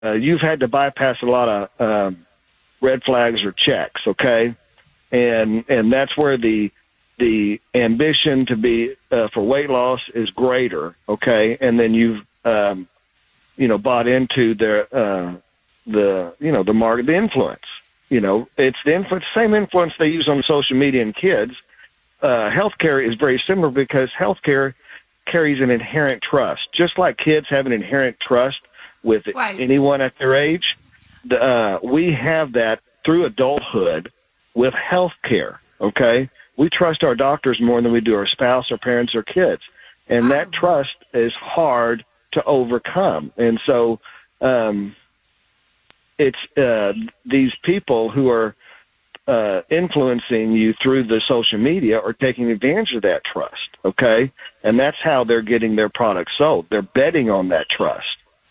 you've had to bypass a lot of red flags or checks, okay? And that's where the ambition to be for weight loss is greater, okay? And then you've bought into the market, the influence. It's the influence, same influence they use on social media and kids. Healthcare is very similar because healthcare carries an inherent trust, just like kids have an inherent trust with anyone at their age. We have that through adulthood with healthcare. Okay, we trust our doctors more than we do our spouse, our parents, or kids, and that trust is hard to overcome. And so, it's these people who are influencing you through the social media are taking advantage of that trust. Okay, and that's how they're getting their products sold. They're betting on that trust.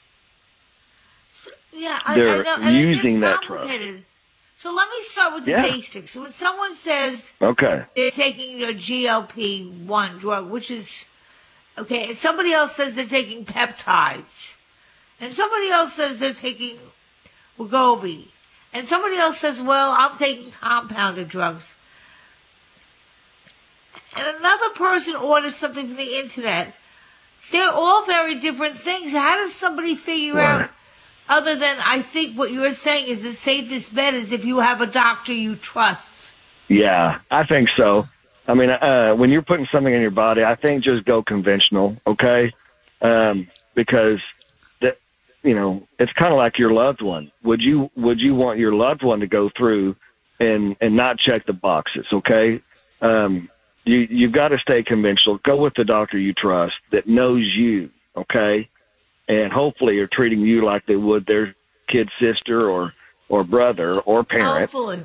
Yeah, they're I know. And using it's that complicated. trust. So let me start with the basics. When someone says they're taking your GLP-1 drug, which is, okay, and somebody else says they're taking peptides, and somebody else says they're taking Wegovy, and somebody else says, well, I'm taking compounded drugs, and another person orders something from the internet, they're all very different things. How does somebody figure out, other than I think what you're saying is the safest bet is if you have a doctor you trust? Yeah, I think so. I mean, when you're putting something in your body, I think just go conventional, okay? Because it's kind of like your loved one. Would you want your loved one to go through and not check the boxes, okay? You've got to stay conventional. Go with the doctor you trust that knows you, okay? And hopefully are treating you like they would their kid sister or brother or parent. Hopefully.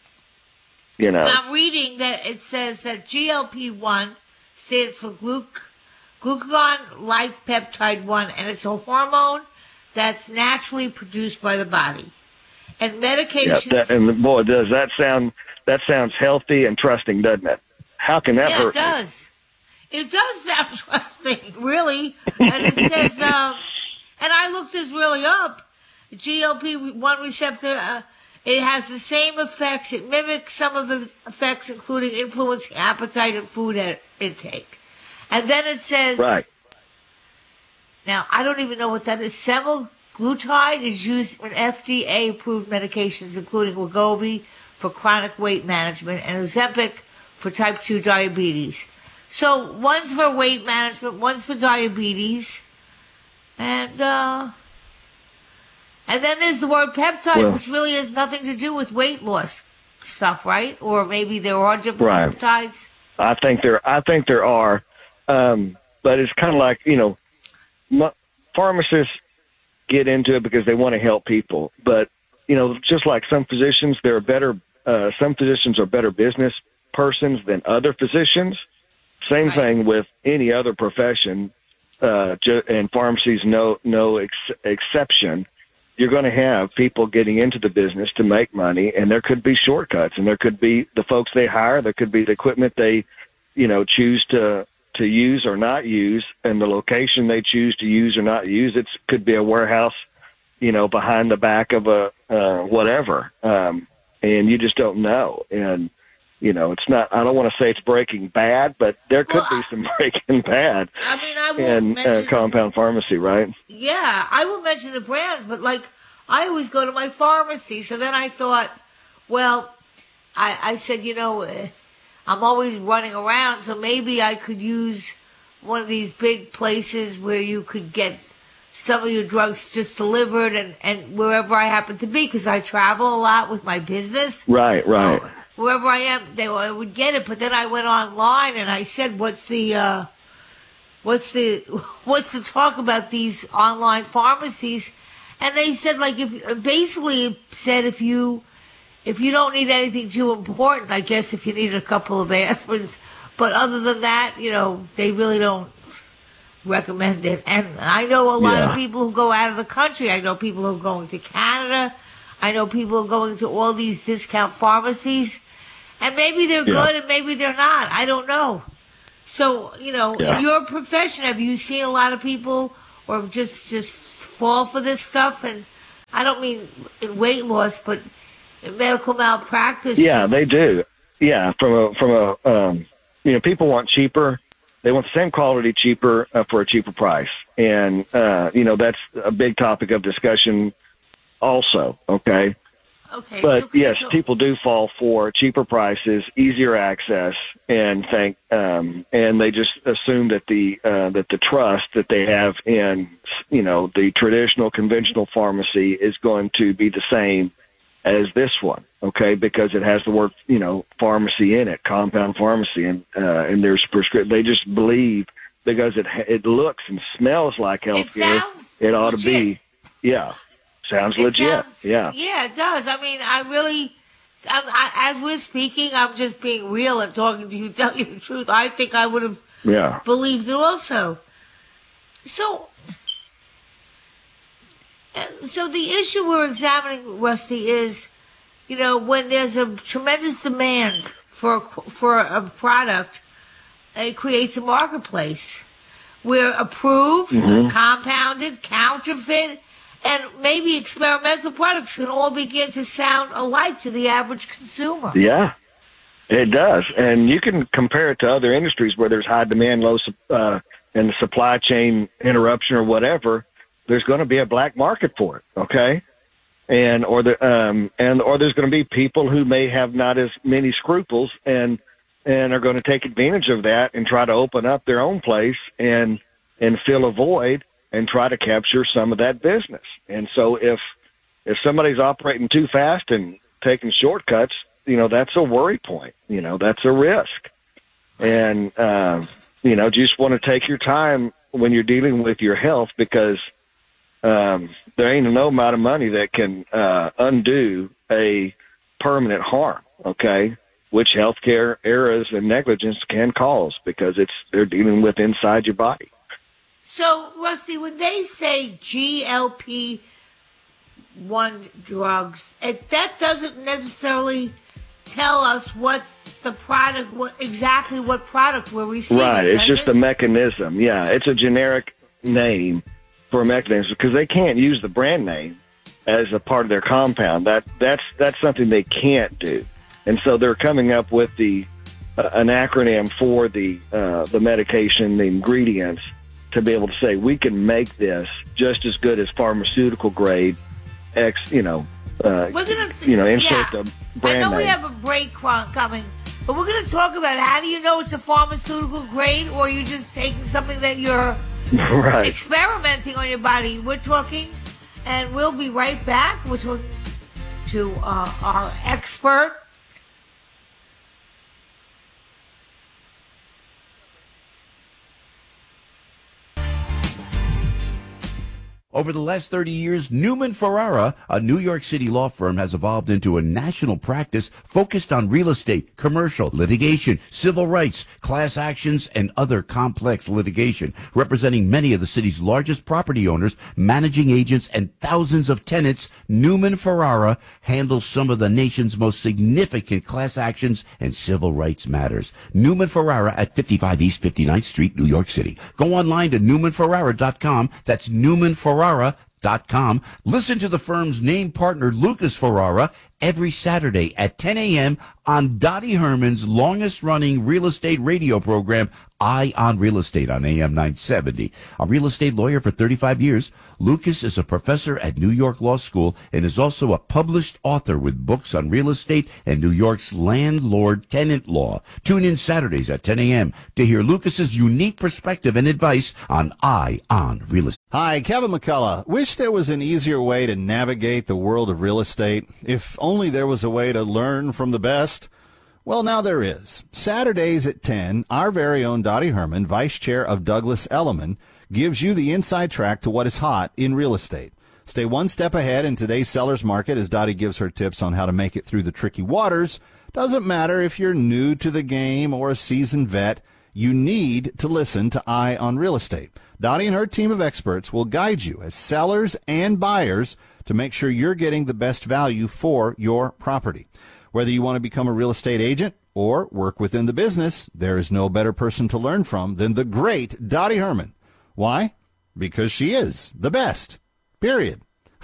I'm reading that it says that GLP-1 stands for glucagon-like peptide 1, and it's a hormone that's naturally produced by the body. And medications... and boy, does that sounds healthy and trusting, doesn't it? How can that hurt? Yeah, it does. It does sound trusting, really. And it says, and I looked this really up, GLP-1 receptor, it has the same effects. It mimics some of the effects, including influencing appetite and food intake. And then it says... Right. Now, I don't even know what that is. Semaglutide is used in FDA-approved medications, including Wegovy for chronic weight management and Ozempic for type 2 diabetes. So one's for weight management, one's for diabetes, and then there's the word peptide, which really has nothing to do with weight loss stuff, right? Or maybe there are different peptides. I think there are, but it's kind of like pharmacists get into it because they want to help people. But just like some physicians, some physicians are better business persons than other physicians. Same thing with any other profession, and pharmacies no exception. You're going to have people getting into the business to make money, and there could be shortcuts, and there could be the folks they hire, there could be the equipment they, choose to use or not use, and the location they choose to use or not use. It could be a warehouse, behind the back of a whatever, and you just don't know. And it's not. I don't want to say it's Breaking Bad, but there could be some Breaking Bad. I mean, I won't in compound pharmacy, right? Yeah, I will mention the brands, but I always go to my pharmacy. So then I thought, well, I said, I'm always running around, so maybe I could use one of these big places where you could get some of your drugs just delivered and wherever I happen to be, because I travel a lot with my business. Right. Wherever I am, I would get it. But then I went online and I said, "What's the talk about these online pharmacies?" And they said, if you don't need anything too important, I guess if you need a couple of aspirins, but other than that, they really don't recommend it. And I know a lot of people who go out of the country. I know people who are going to Canada. I know people who are going to all these discount pharmacies. And maybe they're good and maybe they're not. I don't know. So, in your profession, have you seen a lot of people or just fall for this stuff and I don't mean in weight loss, but in medical malpractice. Yeah, they do. Yeah, from a people want cheaper. They want the same quality cheaper for a cheaper price. And, that's a big topic of discussion also, okay? Okay. But, so yes, people do fall for cheaper prices, easier access, and they just assume that the trust that they have in, the traditional conventional pharmacy is going to be the same as this one, okay, because it has the word, pharmacy in it, compound pharmacy, and there's prescription. They just believe because it looks and smells like healthcare, it ought to be, sounds legit, yeah, it does. I mean, as we're speaking, I'm just being real and talking to you, telling you the truth. I think I would have believed it also. So the issue we're examining, Rusty, is, when there's a tremendous demand for a product, it creates a marketplace where approved, compounded, counterfeit, and maybe experimental products can all begin to sound alike to the average consumer. Yeah, it does. And you can compare it to other industries where there's high demand, low and the supply chain interruption or whatever. There's going to be a black market for it, okay? Or there's going to be people who may have not as many scruples and are going to take advantage of that and try to open up their own place and fill a void and try to capture some of that business. And so if somebody's operating too fast and taking shortcuts, that's a worry point. That's a risk. And you just want to take your time when you're dealing with your health, because there ain't no amount of money that can undo a permanent harm, okay, which healthcare errors and negligence can cause, because they're dealing with inside your body. So, Rusty, when they say GLP-1 drugs, that doesn't necessarily tell us what's the product, exactly what product we're receiving. Right, it's just a mechanism. Yeah, it's a generic name for a mechanism, because they can't use the brand name as a part of their compound. That's something they can't do, and so they're coming up with an acronym for the medication, the ingredients, to be able to say we can make this just as good as pharmaceutical grade X. Insert the brand name. I know we have a break coming, but we're going to talk about how do you know it's a pharmaceutical grade, or you just taking something that you're right experimenting on your body. We're talking, and we'll be right back. We're talking to our expert. Over the last 30 years, Newman Ferrara, a New York City law firm, has evolved into a national practice focused on real estate, commercial, litigation, civil rights, class actions, and other complex litigation, representing many of the city's largest property owners, managing agents, and thousands of tenants. Newman Ferrara handles some of the nation's most significant class actions and civil rights matters. Newman Ferrara at 55 East 59th Street, New York City. Go online to newmanferrara.com. That's newmanferrara.com. Listen to the firm's name partner, Lucas Ferrara, every Saturday at 10 a.m. on Dottie Herman's longest-running real estate radio program, Eye on Real Estate, on AM 970. A real estate lawyer for 35 years, Lucas is a professor at New York Law School and is also a published author with books on real estate and New York's landlord-tenant law. Tune in Saturdays at 10 a.m. to hear Lucas's unique perspective and advice on Eye on Real Estate. Hi, Kevin McCullough. Wish there was an easier way to navigate the world of real estate. If only there was a way to learn from the best. Well, now there is. Saturdays at 10, our very own Dottie Herman, Vice Chair of Douglas Elliman, gives you the inside track to what is hot in real estate. Stay one step ahead in today's seller's market as Dottie gives her tips on how to make it through the tricky waters. Doesn't matter if you're new to the game or a seasoned vet, you need to listen to Eye on Real Estate. Dottie and her team of experts will guide you as sellers and buyers to make sure you're getting the best value for your property. Whether you want to become a real estate agent or work within the business, there is no better person to learn from than the great Dottie Herman. Why? Because she is the best. Period.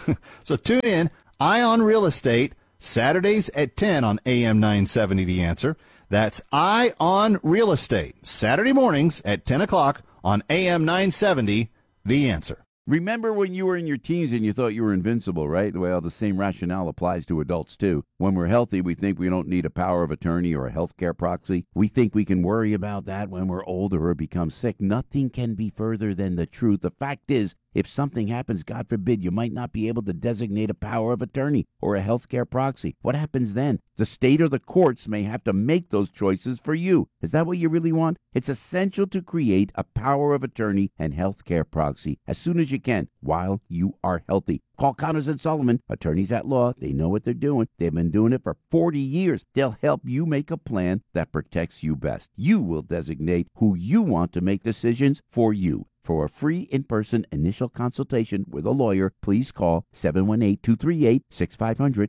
So tune in, Eye on Real Estate, Saturdays at 10 on AM 970 The Answer. That's Eye on Real Estate, Saturday mornings at 10 o'clock on AM 970 The Answer. Remember when you were in your teens and you thought you were invincible, right? Well, the same rationale applies to adults, too. When we're healthy, we think we don't need a power of attorney or a healthcare proxy. We think we can worry about that when we're older or become sick. Nothing can be further than the truth. The fact is, if something happens, God forbid, you might not be able to designate a power of attorney or a healthcare proxy. What happens then? The state or the courts may have to make those choices for you. Is that what you really want? It's essential to create a power of attorney and healthcare proxy as soon as you can while you are healthy. Call Connors and Sullivan, attorneys at law. They know what they're doing. They've been doing it for 40 years. They'll help you make a plan that protects you best. You will designate who you want to make decisions for you. For a free in-person initial consultation with a lawyer, please call 718-238-6500,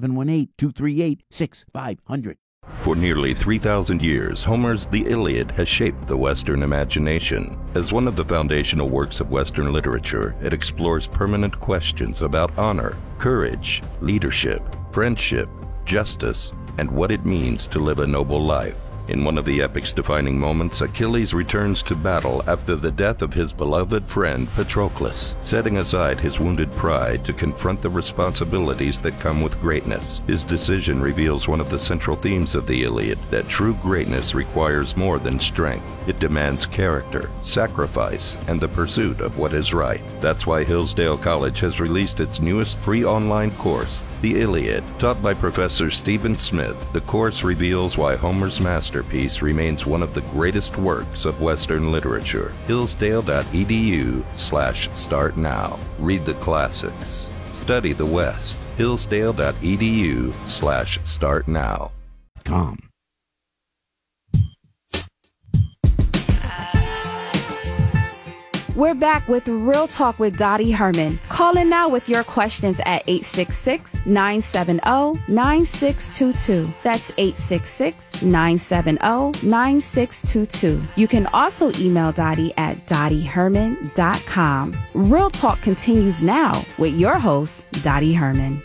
718-238-6500. For nearly 3,000 years, Homer's The Iliad has shaped the Western imagination. As one of the foundational works of Western literature, it explores permanent questions about honor, courage, leadership, friendship, justice, and what it means to live a noble life. In one of the epic's defining moments, Achilles returns to battle after the death of his beloved friend Patroclus, setting aside his wounded pride to confront the responsibilities that come with greatness. His decision reveals one of the central themes of the Iliad, that true greatness requires more than strength. It demands character, sacrifice, and the pursuit of what is right. That's why Hillsdale College has released its newest free online course, The Iliad. Taught by Professor Stephen Smith, the course reveals why Homer's masterpiece remains one of the greatest works of Western literature. Hillsdale.edu/start now. Read the classics. Study the West. Hillsdale.edu/start now. We're back with Real Talk with Dottie Herman. Call in now with your questions at 866-970-9622. That's 866-970-9622. You can also email Dottie at dottieherman.com. Real Talk continues now with your host, Dottie Herman.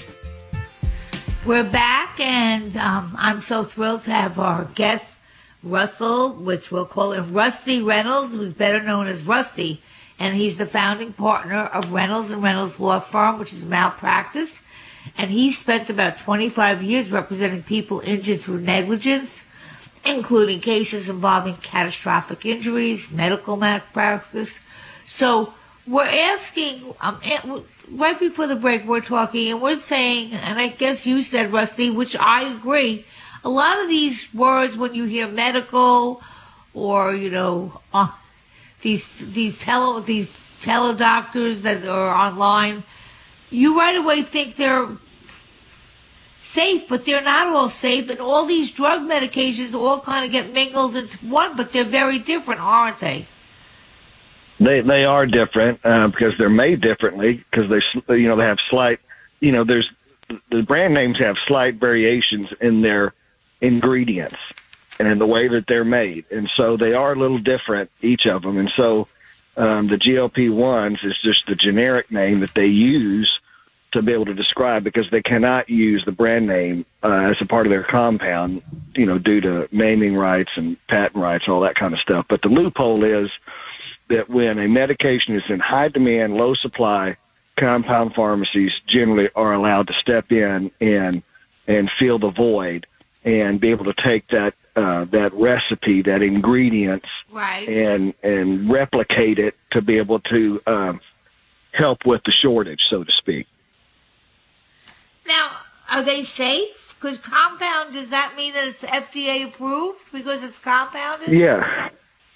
We're back, and I'm so thrilled to have our guest, Russell, which we'll call him Rusty Reynolds, who's better known as Rusty, and he's the founding partner of Reynolds & Reynolds Law Firm, which is malpractice, and he spent about 25 years representing people injured through negligence, including cases involving catastrophic injuries, medical malpractice. So we're asking, right before the break we're talking, and we're saying, and I guess you said, Rusty, which I agree, a lot of these words, when you hear medical or, these teledoctors that are online, you right away think they're safe, but they're not all safe. And all these drug medications all kind of get mingled into one, but they're very different, aren't they? They are different because they're made differently because they have slight, there's the brand names have slight variations in their ingredients and in the way that they're made. And so they are a little different, each of them. And so the GLP-1s is just the generic name that they use to be able to describe, because they cannot use the brand name as a part of their compound, due to naming rights and patent rights, all that kind of stuff. But the loophole is that when a medication is in high demand, low supply, compound pharmacies generally are allowed to step in and fill the void and be able to take that recipe, that ingredients, right, and replicate it to be able to help with the shortage, so to speak. Now, are they safe? Because compound, does that mean that it's FDA approved because it's compounded? Yeah.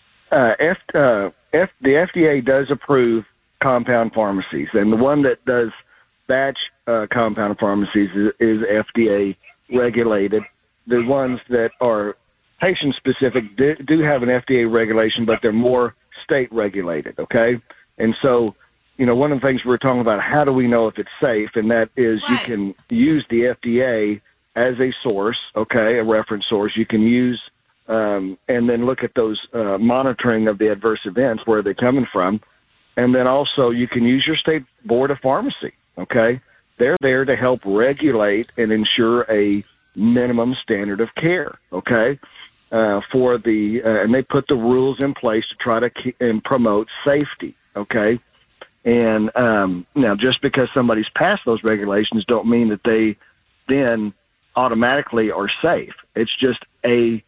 The FDA does approve compound pharmacies, and the one that does batch compound pharmacies is FDA regulated. The ones that are patient-specific do have an FDA regulation, but they're more state-regulated, okay? And so, one of the things we're talking about, how do we know if it's safe? And that is right. You can use the FDA as a source, okay, a reference source. You can use and then look at those monitoring of the adverse events, where they're coming from. And then also you can use your state board of pharmacy okay? They're there to help regulate and ensure a minimum standard of care, okay? And they put the rules in place to try to and promote safety, okay? And now, just because somebody's passed those regulations don't mean that they then automatically are safe. It's just it's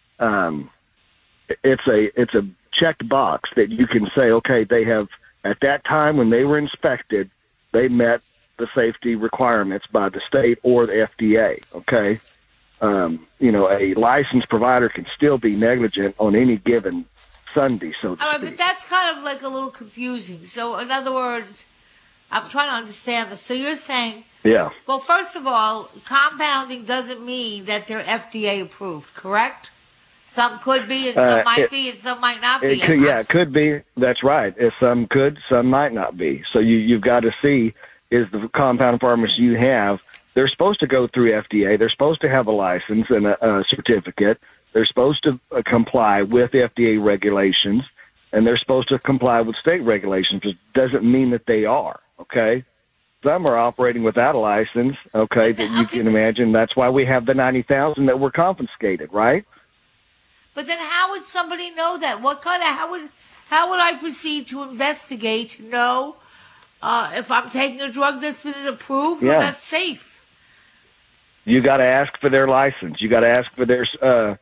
a checked box that you can say, okay, they have, at that time when they were inspected, they met the safety requirements by the state or the FDA, okay? A licensed provider can still be negligent on any given Sunday, so to All right, speak. but that's kind of like a little confusing. So, in other words, I'm trying to understand this. So you're saying, Yeah. well, first of all, compounding doesn't mean that they're FDA approved, correct? Some could be, and some might be, and some might not be. It could be. That's right. Some could, some might not be. So you've got to see, is the compound pharmacy you have, they're supposed to go through FDA. They're supposed to have a license and a certificate. They're supposed to comply with FDA regulations, and they're supposed to comply with state regulations, which doesn't mean that they are, okay? Some are operating without a license, okay, that you can imagine. That's why we have the 90,000 that were confiscated, right? But then how would somebody know that? How would I proceed to investigate to know if I'm taking a drug that's been approved or that's safe? You got to ask for their license. You got to ask for their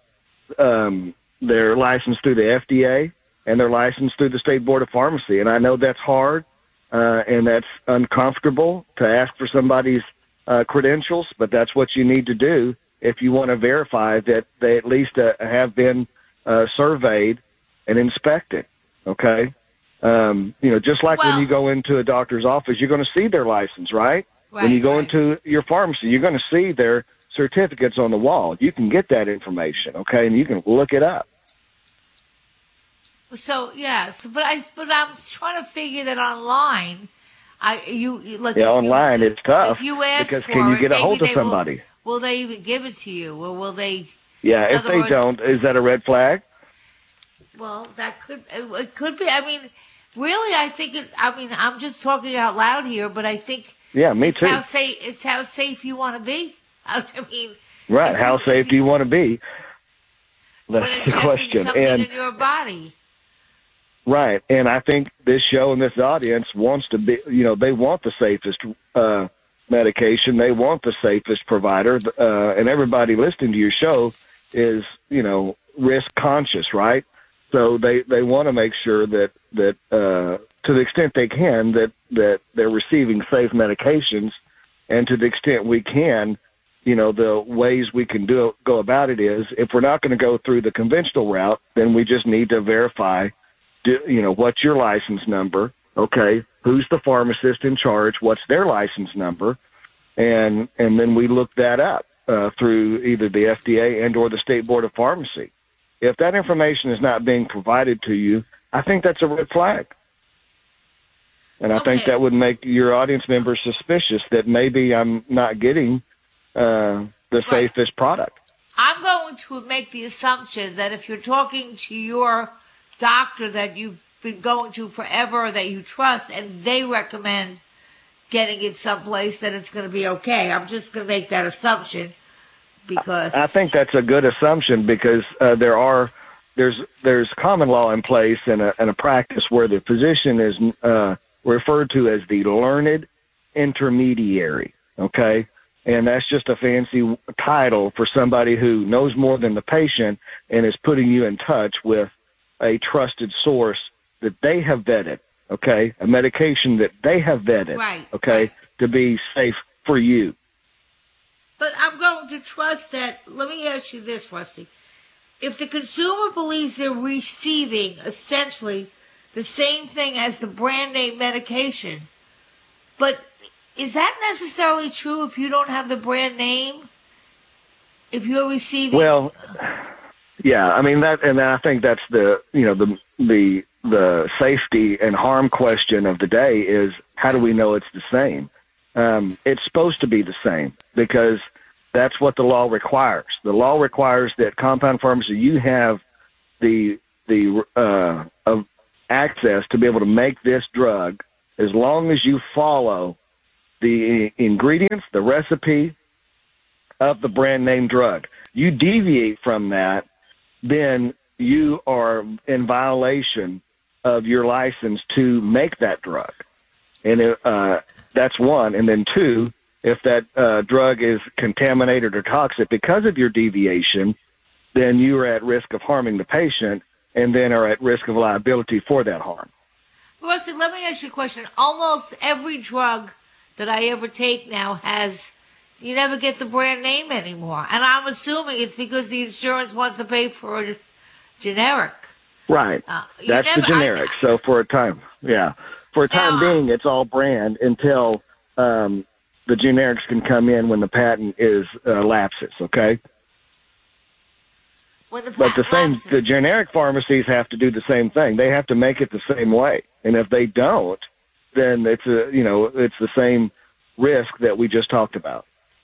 license through the FDA and their license through the State Board of Pharmacy. And I know that's hard and that's uncomfortable to ask for somebody's credentials, but that's what you need to do if you want to verify that they at least have been surveyed and inspected. Okay, just like when you go into a doctor's office, you're going to see their license, right? When you go into your pharmacy, you're going to see their certificates on the wall. You can get that information, okay, and you can look it up. So but I'm trying to figure that online. Online it's tough. If you ask because for can you it, get a hold of maybe somebody? Will they even give it to you, or will they? Yeah, if they don't, is that a red flag? Well, it could be. I mean, really, I think it. I mean, I'm just talking out loud here, but I think. Yeah, me too. It's how safe you want to be. I mean, right? How safe do you want to be? That's the question. And in your body. Right, and I think this show and this audience wants to be. They want the safest medication. They want the safest provider, and everybody listening to your show is, risk conscious, right? So they want to make sure that to the extent they can, that they're receiving safe medications, and to the extent we can, the ways we can go about it is, if we're not going to go through the conventional route, then we just need to verify, what's your license number, okay, who's the pharmacist in charge, what's their license number, and then we look that up through either the FDA and or the State Board of Pharmacy. If that information is not being provided to you, I think that's a red flag. And I think that would make your audience members suspicious that maybe I'm not getting the safest product. I'm going to make the assumption that if you're talking to your doctor that you've been going to forever or that you trust and they recommend getting it someplace, that it's going to be okay. I'm just going to make that assumption because I think that's a good assumption because there's common law in place and a practice where the physician is referred to as the learned intermediary, okay? And that's just a fancy title for somebody who knows more than the patient and is putting you in touch with a trusted source that they have vetted, okay? A medication that they have vetted, okay, to be safe for you. But I'm going to trust that. Let me ask you this, Rusty. If the consumer believes they're receiving essentially the same thing as the brand name medication, but is that necessarily true if you don't have the brand name? If you're receiving... Well, yeah, I mean, and I think that's the safety and harm question of the day is, how do we know it's the same? It's supposed to be the same because that's what the law requires. The law requires that compound pharmacy, you have the access to be able to make this drug as long as you follow the ingredients, the recipe of the brand name drug. You deviate from that, then you are in violation of your license to make that drug. And that's one. And then two, if that drug is contaminated or toxic because of your deviation, then you are at risk of harming the patient and then are at risk of liability for that harm. Rusty, let me ask you a question. Almost every drug that I ever take now you never get the brand name anymore. And I'm assuming it's because the insurance wants to pay for a generic. Right. That's the generic. So for a time being, it's all brand until the generics can come in when the patent is lapses, okay? The generic pharmacies have to do the same thing. They have to make it the same way. And if they don't, then it's the same risk that we just talked about.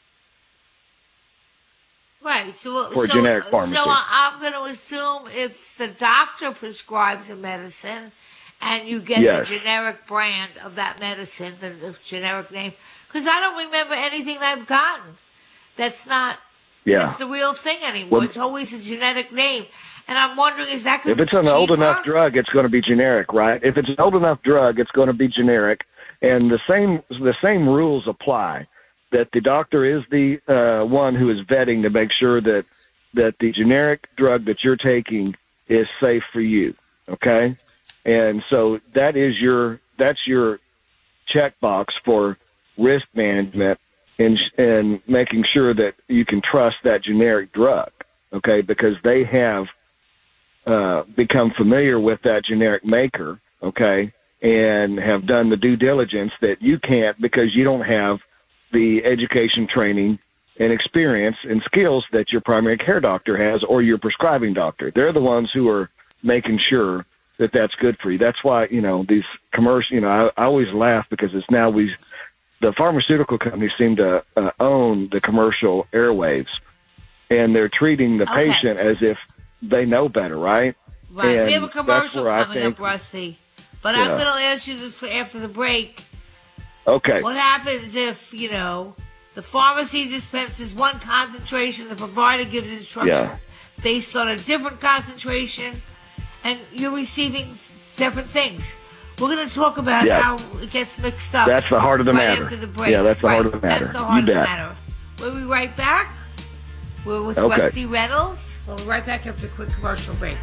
Right. For generic pharmacy. So I'm going to assume if the doctor prescribes a medicine and you get the generic brand of that medicine, the generic name, because I don't remember anything that I've gotten that's not it's the real thing anymore. Well, it's always a genetic name. And I'm wondering, is that because if it's an old enough drug, it's going to be generic, right? If it's an old enough drug, it's going to be generic. And the same rules apply. That the doctor is the one who is vetting to make sure that the generic drug that you're taking is safe for you, okay? And so that's your checkbox for risk management and making sure that you can trust that generic drug, okay? Because they have become familiar with that generic maker, okay, and have done the due diligence that you can't because you don't have the education, training, and experience and skills that your primary care doctor has or your prescribing doctor. They're the ones who are making sure that that's good for you. That's why, these commercial, I always laugh because it's now the pharmaceutical companies seem to own the commercial airwaves, and they're treating the patient as if they know better, right? Right. And we have a commercial coming up, Rusty. But I'm going to ask you this after the break. Okay. What happens if, the pharmacy dispenses one concentration, the provider gives instructions based on a different concentration, and you're receiving different things? We're going to talk about how it gets mixed up. That's the heart of the matter. After the break. Yeah, that's the heart of the matter. That's the heart of the matter. We'll be right back. We're with Rusty Reynolds. We'll be right back after a quick commercial break.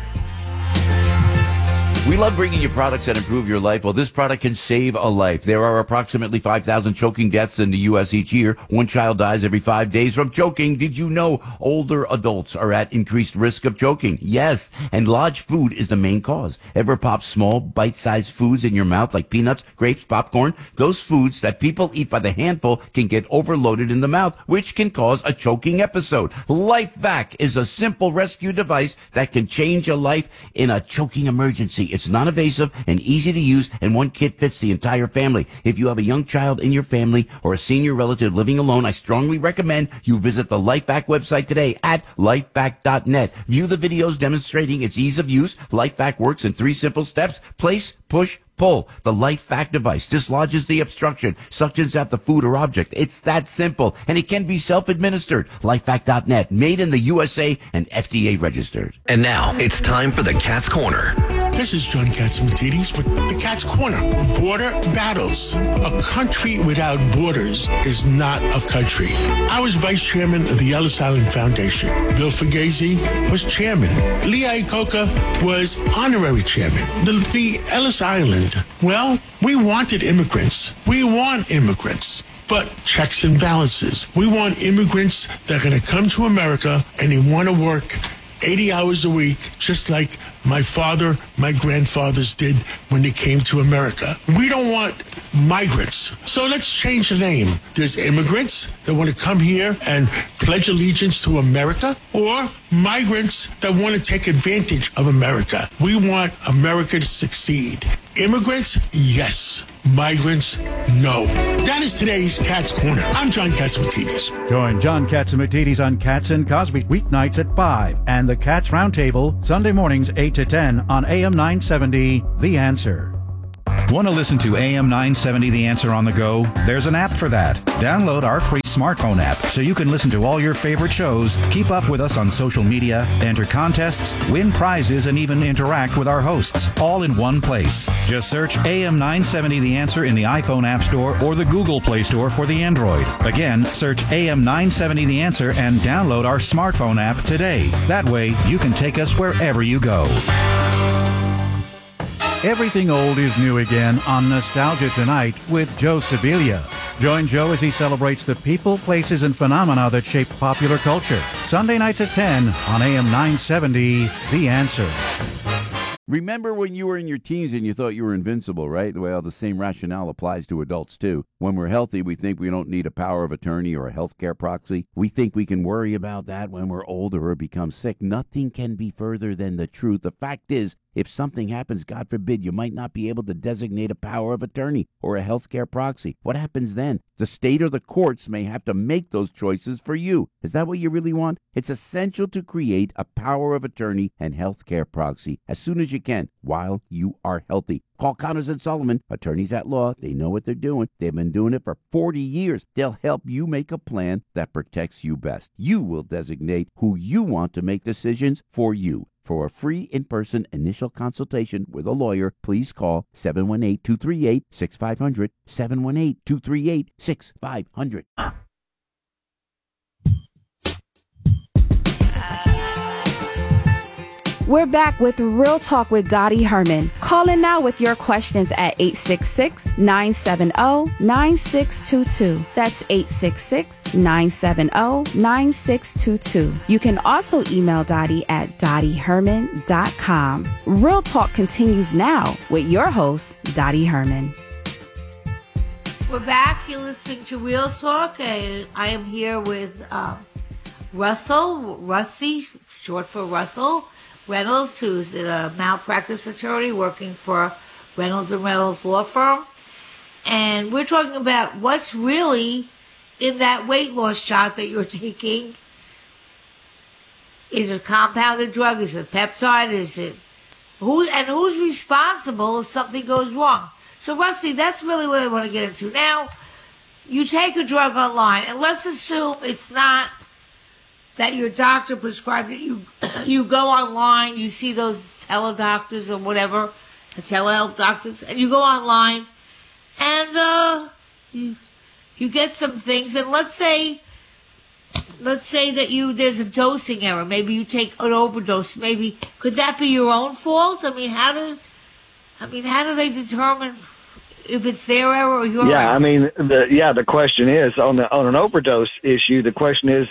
We love bringing you products that improve your life. Well, this product can save a life. There are approximately 5,000 choking deaths in the U.S. each year. One child dies every 5 days from choking. Did you know older adults are at increased risk of choking? Yes, and large food is the main cause. Ever pop small, bite-sized foods in your mouth like peanuts, grapes, popcorn? Those foods that people eat by the handful can get overloaded in the mouth, which can cause a choking episode. LifeVac is a simple rescue device that can change a life in a choking emergency. It's non-invasive and easy to use, and one kit fits the entire family. If you have a young child in your family or a senior relative living alone, I strongly recommend you visit the LifeVac website today at lifevac.net. View the videos demonstrating its ease of use. LifeVac works in 3 simple steps: place, push, pull. The LifeVac device dislodges the obstruction, suctions out the food or object. It's that simple, and it can be self-administered. LifeVac.net, made in the USA and FDA registered. And now it's time for the Cat's Corner. This is John Catsimatidis with the Cat's Corner. Border battles. A country without borders is not a country. I was vice chairman of the Ellis Island Foundation. Bill Fugazi was chairman. Lee Iacocca was honorary chairman. The Ellis Island, well, we wanted immigrants. We want immigrants. But checks and balances. We want immigrants that are going to come to America and they want to work 80 hours a week, just like my father, my grandfathers did when they came to America. We don't want migrants. So let's change the name. There's immigrants that want to come here and pledge allegiance to America, or migrants that want to take advantage of America. We want America to succeed. Immigrants, yes. Migrants, no. That is today's Cat's Corner. I'm John Catsimatidis. Join John Catsimatidis on Cats and Cosby weeknights at 5 and the Cats Roundtable Sunday mornings 8 to 10 on AM 970, The Answer. Want to listen to AM 970 The Answer on the go? There's an app for that. Download our free smartphone app so you can listen to all your favorite shows, keep up with us on social media, enter contests, win prizes, and even interact with our hosts, all in one place. Just search AM 970 The Answer in the iPhone App Store or the Google Play Store for the Android. Again, search AM 970 The Answer and download our smartphone app today. That way, you can take us wherever you go. Everything old is new again on Nostalgia Tonight with Joe Sibilia. Join Joe as he celebrates the people, places, and phenomena that shape popular culture. Sunday nights at 10 on AM 970, The Answer. Remember when you were in your teens and you thought you were invincible, right? Well, the same rationale applies to adults, too. When we're healthy, we think we don't need a power of attorney or a healthcare proxy. We think we can worry about that when we're older or become sick. Nothing can be further than the truth. The fact is, if something happens, God forbid, you might not be able to designate a power of attorney or a healthcare proxy. What happens then? The state or the courts may have to make those choices for you. Is that what you really want? It's essential to create a power of attorney and healthcare proxy as soon as you can while you are healthy. Call Connors and Sullivan, attorneys at law. They know what they're doing. They've been doing it for 40 years. They'll help you make a plan that protects you best. You will designate who you want to make decisions for you. For a free in-person initial consultation with a lawyer, please call 718-238-6500, 718-238-6500. We're back with Real Talk with Dottie Herman. Call in now with your questions at 866-970-9622. That's 866-970-9622. You can also email Dottie at dottieherman.com. Real Talk continues now with your host, Dottie Herman. We're back. You're listening to Real Talk. I am here with Rusty, short for Russell Reynolds, who's a malpractice attorney working for Reynolds & Reynolds law firm. And we're talking about what's really in that weight loss shot that you're taking. Is it a compounded drug? Is it a peptide? Is it who's responsible if something goes wrong? So, Rusty, that's really what I want to get into. Now, you take a drug online, and let's assume it's not that your doctor prescribed it. You go online, you see those teledoctors or whatever, the telehealth doctors, and you go online, and you get some things. And let's say that there's a dosing error. Maybe you take an overdose. Maybe could that be your own fault? I mean, how do they determine if it's their error or your error? Yeah, I mean, the question is on an overdose issue. The question is,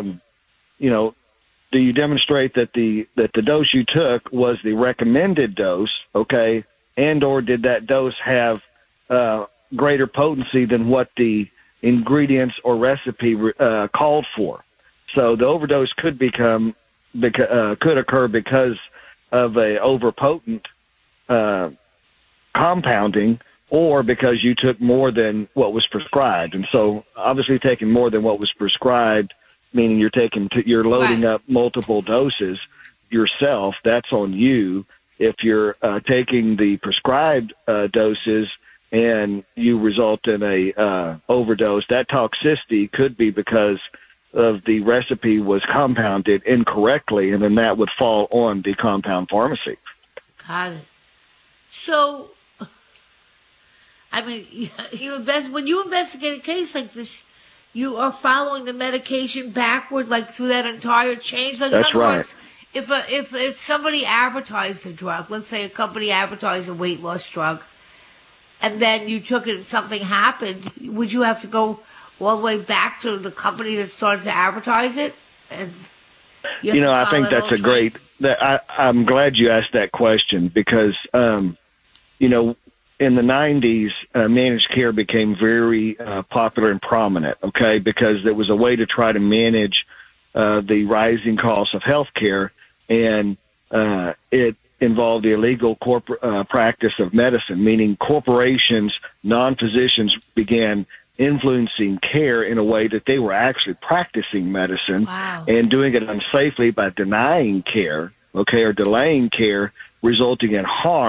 do you demonstrate that the dose you took was the recommended dose, okay, and or did that dose have greater potency than what the ingredients or recipe called for? So the overdose could occur because of a overpotent compounding, or because you took more than what was prescribed. And so obviously taking more than what was prescribed, meaning you're loading up multiple doses yourself, that's on you. If you're taking the prescribed doses and you result in a overdose, that toxicity could be because of the recipe was compounded incorrectly, and then that would fall on the compound pharmacy. Got it. So, I mean, when you investigate a case like this, you are following the medication backward, like through that entire change. Like, that's in other right. words, if somebody advertised a drug, let's say a company advertised a weight loss drug, and then you took it and something happened, would you have to go all the way back to the company that started to advertise it? And I think that's a great. I'm glad you asked that question because, in the 90s, managed care became very popular and prominent, okay, because it was a way to try to manage the rising costs of health care, and it involved the illegal corporate practice of medicine, meaning corporations, non-physicians began influencing care in a way that they were actually practicing medicine. Wow. And doing it unsafely by denying care, okay, or delaying care, resulting in harm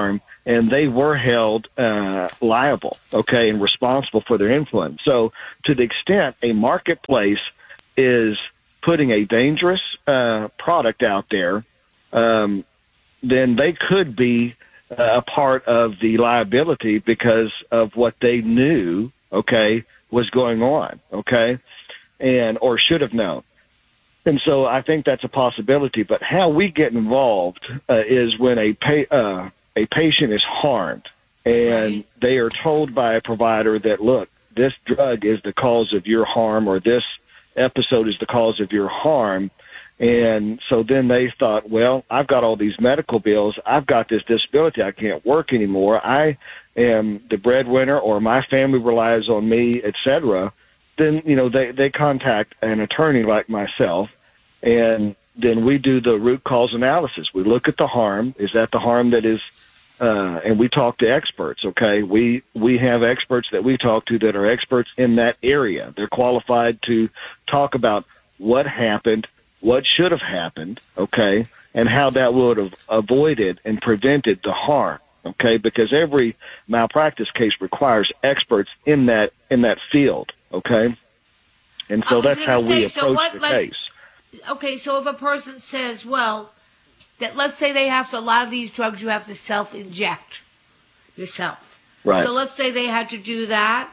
and they were held liable, okay, and responsible for their influence. So to the extent a marketplace is putting a dangerous product out there, then they could be a part of the liability because of what they knew, okay, was going on, okay, and or should have known. And so I think that's a possibility. But how we get involved is when a patient is harmed and they are told by a provider that, look, this drug is the cause of your harm, or this episode is the cause of your harm. And so then they thought, well, I've got all these medical bills. I've got this disability. I can't work anymore. I am the breadwinner, or my family relies on me, et cetera. Then, they contact an attorney like myself, and then we do the root cause analysis. We look at the harm. Is that the harm that is, and we talk to experts, okay? We have experts that we talk to that are experts in that area. They're qualified to talk about what happened, what should have happened, okay, and how that would have avoided and prevented the harm, okay? Because every malpractice case requires experts in that field, okay? And so that's how we approach the case. Okay, so if a person says, well, that let's say they have to, a lot of these drugs you have to self-inject yourself. Right. So let's say they had to do that,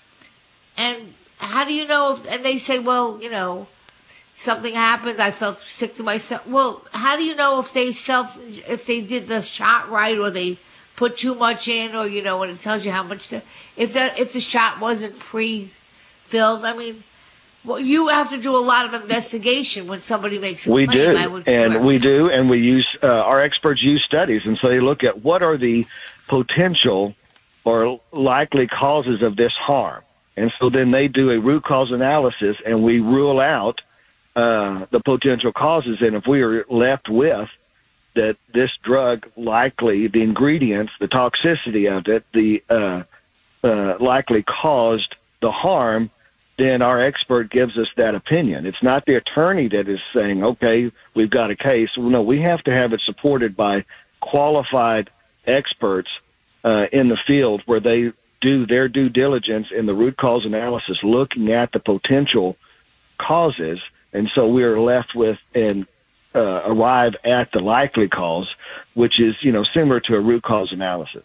and how do you know if, and they say, well, something happened, I felt sick to myself. Well, how do you know if they did the shot right, or they put too much in, or, when it tells you how much if the shot wasn't pre-filled? I mean, well, you have to do a lot of investigation when somebody makes a claim. We do, and we use, our experts use studies, and so they look at what are the potential or likely causes of this harm. And so then they do a root cause analysis, and we rule out the potential causes. And if we are left with that this drug likely, the ingredients, the toxicity of it, the likely caused the harm, then our expert gives us that opinion. It's not the attorney that is saying, okay, we've got a case. Well, no, we have to have it supported by qualified experts in the field, where they do their due diligence in the root cause analysis, looking at the potential causes. And so we are left with and arrive at the likely cause, which is, similar to a root cause analysis.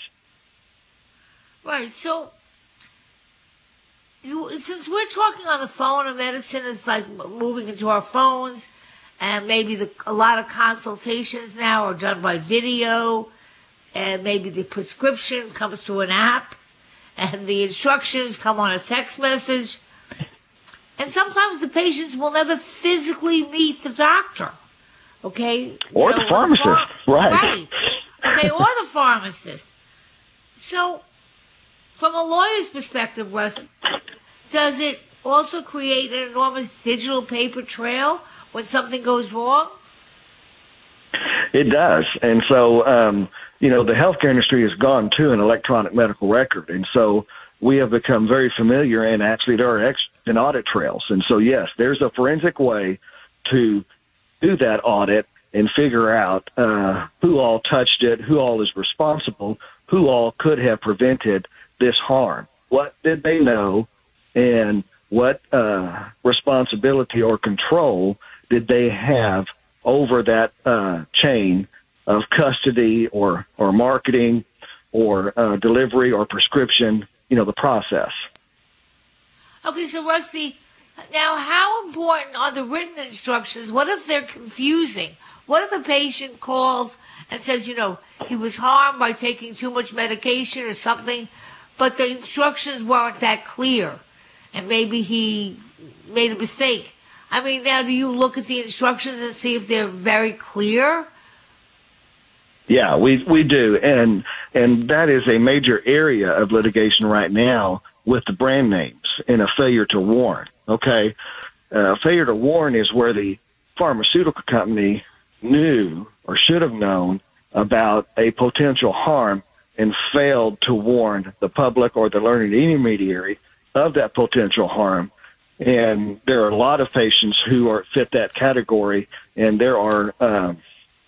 Right. So, since we're talking on the phone, and medicine is like moving into our phones, and maybe a lot of consultations now are done by video, and maybe the prescription comes through an app, and the instructions come on a text message, and sometimes the patients will never physically meet the doctor, okay? Or the pharmacist, right. Okay, or the pharmacist. So, from a lawyer's perspective, Russ, does it also create an enormous digital paper trail when something goes wrong? It does. And so, the healthcare industry has gone to an electronic medical record. And so we have become very familiar, and actually there are audit trails. And so, yes, there's a forensic way to do that audit and figure out who all touched it, who all is responsible, who all could have prevented this harm. What did they know, and what responsibility or control did they have over that chain of custody or marketing or delivery or prescription, the process. Okay, so Rusty, now how important are the written instructions? What if they're confusing? What if a patient calls and says, he was harmed by taking too much medication or something, but the instructions weren't that clear, and maybe he made a mistake? I mean, now do you look at the instructions and see if they're very clear? Yeah, we do, and that is a major area of litigation right now with the brand names and a failure to warn. Okay, failure to warn is where the pharmaceutical company knew or should have known about a potential harm and failed to warn the public or the learned intermediary of that potential harm. And there are a lot of patients who fit that category, and there are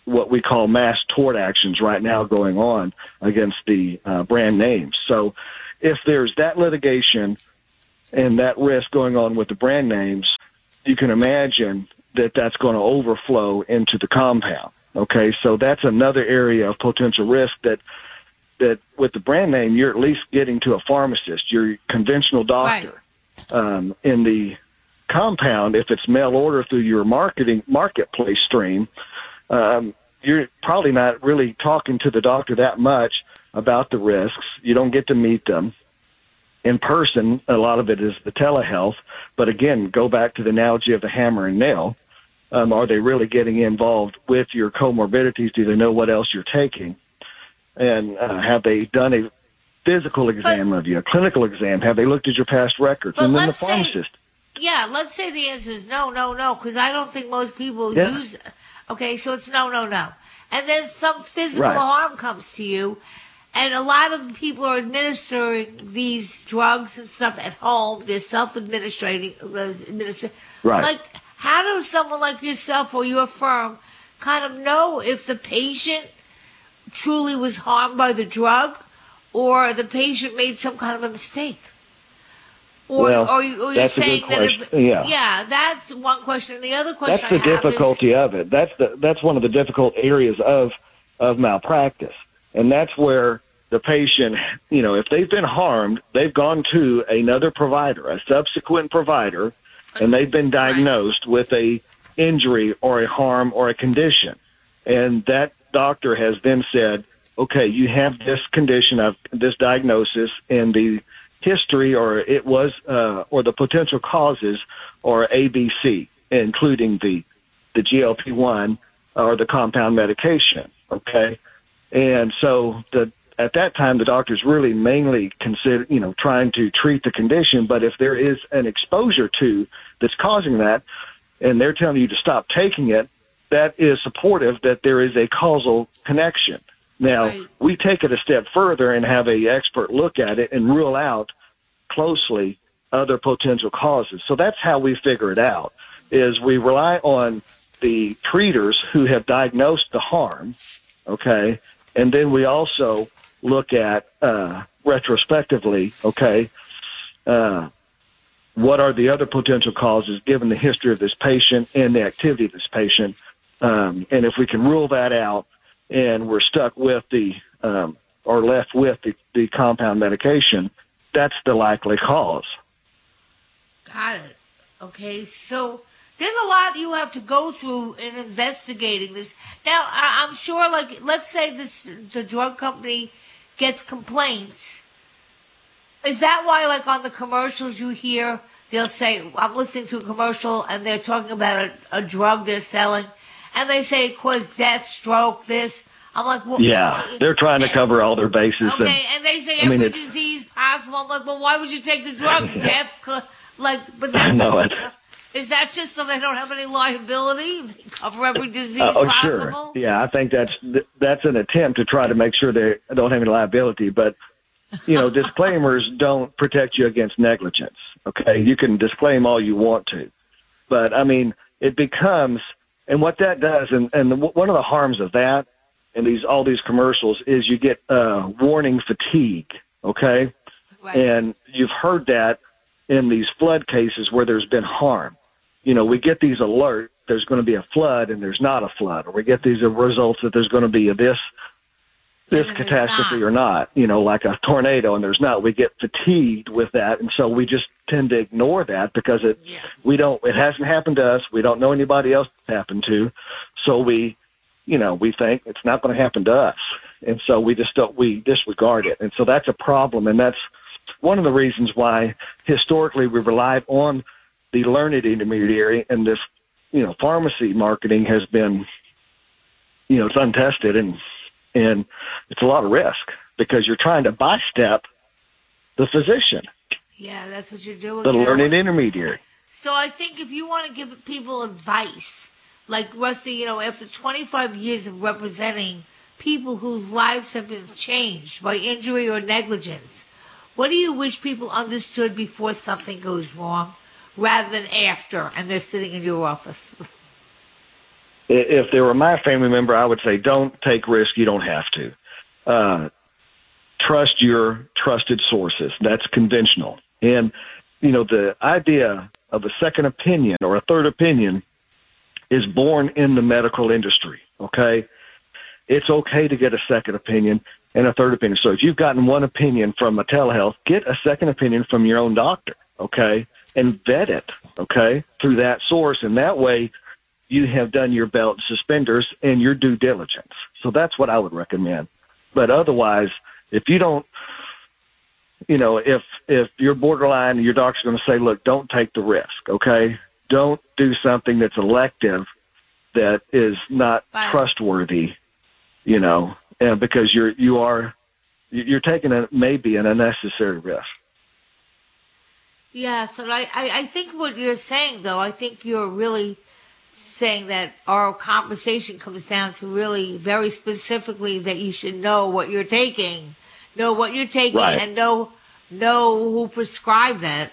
what we call mass tort actions right now going on against the brand names. So if there's that litigation and that risk going on with the brand names, you can imagine that that's going to overflow into the compound. Okay, so that's another area of potential risk that with the brand name, you're at least getting to a pharmacist, your conventional doctor. Right. In the compound, if it's mail order through your marketplace stream, you're probably not really talking to the doctor that much about the risks. You don't get to meet them in person. A lot of it is the telehealth. But again, go back to the analogy of the hammer and nail. Are they really getting involved with your comorbidities? Do they know what else you're taking? And have they done a physical exam of you, a clinical exam? Have they looked at your past records? And then the pharmacist. Let's say the answer is no, because I don't think most people use. Okay, so it's no. And then some physical harm comes to you, and a lot of people are administering these drugs and stuff at home. They're self-administrating. Right. Like, how does someone like yourself or your firm kind of know if the patient truly was harmed by the drug or the patient made some kind of a mistake? Or you're saying that that's one question. The other question that's the difficulty of it. That's one of the difficult areas of malpractice. And that's where the patient, if they've been harmed, they've gone to another provider, a subsequent provider, and they've been diagnosed with a injury or a harm or a condition. And that doctor has then said, okay, you have this condition of this diagnosis, and the history or the potential causes are ABC, including the GLP-1 or the compound medication. Okay. And so at that time, the doctor's really mainly trying to treat the condition. But if there is an exposure that's causing that, and they're telling you to stop taking it, that is supportive that there is a causal connection. Now, we take it a step further and have an expert look at it and rule out closely other potential causes. So that's how we figure it out, is we rely on the treaters who have diagnosed the harm, okay, and then we also look at retrospectively, okay, what are the other potential causes given the history of this patient and the activity of this patient, and if we can rule that out, and we're stuck with or left with the compound medication, that's the likely cause. Got it. Okay, so there's a lot you have to go through in investigating this. Now, I'm sure, like, let's say the drug company gets complaints. Is that why, like, on the commercials you hear, they'll say, I'm listening to a commercial, and they're talking about a drug they're selling, and they say it caused death, stroke, this. I'm like, well, they're trying to cover all their bases. Okay, and they say every disease possible. I'm like, well, why would you take the drug? Death, but that's is that just so they don't have any liability? They cover every disease possible? Sure. Yeah, I think that's an attempt to try to make sure they don't have any liability. But disclaimers don't protect you against negligence. Okay, you can disclaim all you want to, but I mean, it becomes. And what that does, and one of the harms of that, and all these commercials, is you get warning fatigue, okay? Right. And you've heard that in these flood cases where there's been harm. We get these alerts, there's going to be a flood, and there's not a flood. Or we get these results that there's going to be this catastrophe or not, like a tornado, and there's not. We get fatigued with that, and so we just tend to ignore that because it hasn't happened to us. We don't know anybody else it's happened to, so we think it's not going to happen to us, and so we disregard it, and so that's a problem, and that's one of the reasons why historically we relied on the learned intermediary, and this pharmacy marketing has been it's untested and it's a lot of risk because you're trying to bystep the physician. Yeah, that's what you're doing. The learned intermediary. So I think if you want to give people advice, like Rusty, after 25 years of representing people whose lives have been changed by injury or negligence, what do you wish people understood before something goes wrong rather than after and they're sitting in your office? if they were my family member, I would say don't take risk. You don't have to. Trust your trusted sources. That's conventional. And, the idea of a second opinion or a third opinion is born in the medical industry, okay? It's okay to get a second opinion and a third opinion. So if you've gotten one opinion from a telehealth, get a second opinion from your own doctor, okay? And vet it, okay, through that source. And that way you have done your belt and suspenders and your due diligence. So that's what I would recommend. But otherwise, if you don't, if you're borderline and your doctor's going to say, look, don't take the risk, okay? Don't do something that's elective that is not trustworthy, because you're taking maybe an unnecessary risk. Yes, and I think what you're saying, though, I think you're really saying that our conversation comes down to really very specifically that you should know what you're taking, Right. and know who prescribed it.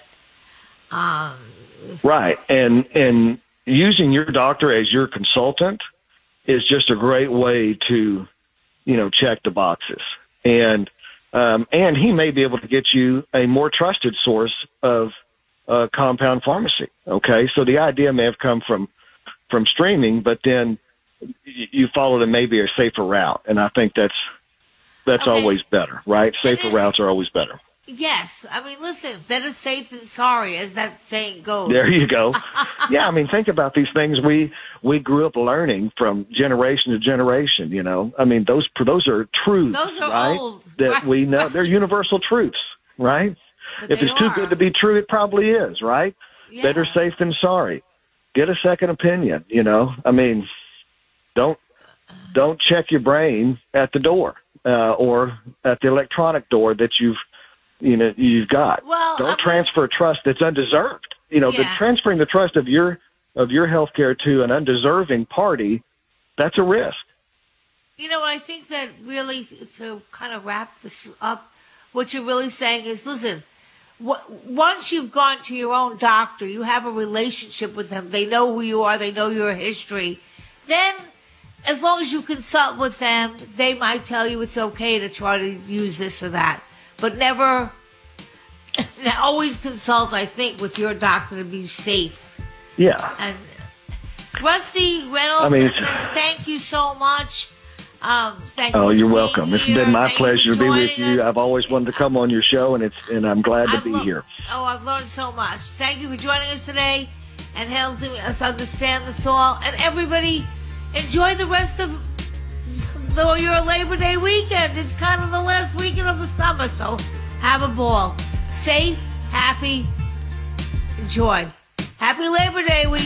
Right, and using your doctor as your consultant is just a great way to, check the boxes. And he may be able to get you a more trusted source of compound pharmacy. Okay, so the idea may have come from streaming, but then you followed maybe a safer route, and I think that's okay. Always better, right? Safer routes are always better. Yes, I mean, listen, better safe than sorry, as that saying goes. There you go. Yeah, I mean, think about these things we grew up learning from generation to generation. I mean, those are truths, those are right? old, that right? We know they're universal truths, right? But if it's too good to be true, it probably is, right? Yeah. Better safe than sorry. Get a second opinion. I mean, don't check your brain at the door or at the electronic door that you've got. Well, don't transfer trust that's undeserved. The transferring the trust of your healthcare to an undeserving party, that's a risk. I think that really, to kind of wrap this up, what you're really saying is, listen, once you've gone to your own doctor, you have a relationship with them, they know who you are, they know your history, then as long as you consult with them, they might tell you it's okay to try to use this or that. But never, always consult, I think, with your doctor to be safe. Yeah. And Rusty Reynolds, thank you so much. Thank you. Oh, you're welcome. It's been my pleasure to be with you. Us. I've always wanted to come on your show, and I'm glad to be here. Oh, I've learned so much. Thank you for joining us today and helping us understand this all. And everybody, enjoy the rest of your Labor Day weekend. It's kind of the last weekend of the summer, so have a ball. Safe, happy, enjoy. Happy Labor Day weekend.